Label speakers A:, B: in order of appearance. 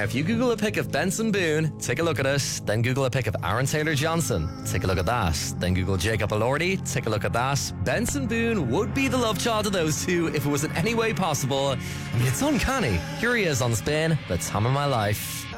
A: Now, if you Google a pic of Benson Boone, take a look at it. Then Google a pic of Aaron Taylor-Johnson, take a look at that. Then Google Jacob Elordi, take a look at that. Benson Boone would be the love child of those two if it was in any way possible. I mean, it's uncanny. Here he is on Spin, the time of my life.